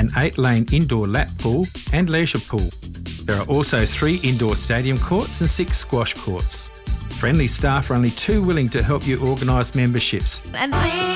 an 8-lane indoor lap pool and leisure pool. There are also 3 indoor stadium courts and 6 squash courts. Friendly staff are only too willing to help you organise memberships. And